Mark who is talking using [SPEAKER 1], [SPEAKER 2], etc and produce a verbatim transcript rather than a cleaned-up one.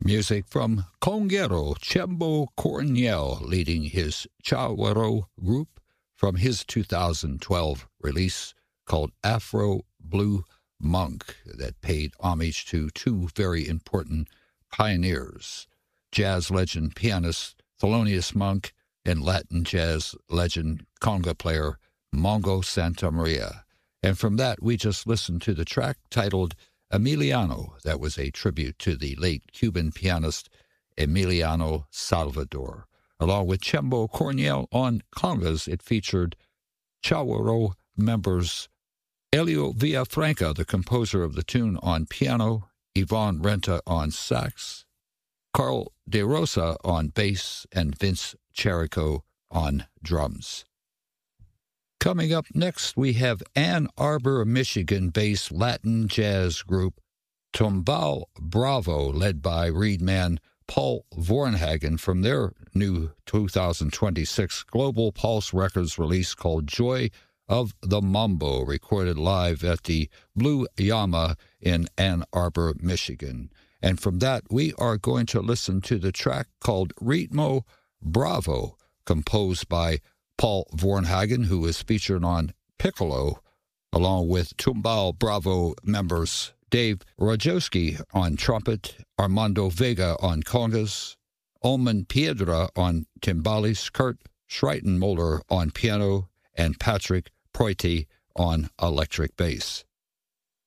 [SPEAKER 1] Music from Conguero Chembo Corniel leading his Chawero group from his two thousand twelve release called Afro Blue Monk that paid homage to two very important pioneers, jazz legend pianist Thelonious Monk and Latin jazz legend conga player Mongo Santamaria. And from that, we just listened to the track titled Emiliano. That was a tribute to the late Cuban pianist Emiliano Salvador. Along with Chembo Corniel on congas, it featured Chawero members Elio Villafranca, the composer of the tune, on piano, Yvonne Renta on sax, Carl De Rosa on bass, and Vince Cherico on drums. Coming up next, we have Ann Arbor, Michigan-based Latin jazz group Tumbao Bravo, led by reed man Paul Vornhagen, from their new two thousand twenty-six Global Pulse Records release called Joy of the Mambo, recorded live at the Blue Llama in Ann Arbor, Michigan. And from that, we are going to listen to the track called Ritmo Bravo, composed by Paul Vornhagen, who is featured on piccolo, along with Tumbao Bravo members Dave Rajowski on trumpet, Armando Vega on congas, Oman Piedra on timbales, Kurt Schreitenmoller on piano, and Patrick Proiti on electric bass.